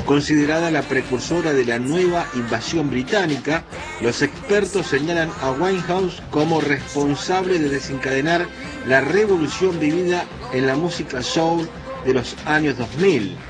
Considerada la precursora de la nueva invasión británica, los expertos señalan a Winehouse como responsable de desencadenar la revolución vivida en la música soul de los años 2000.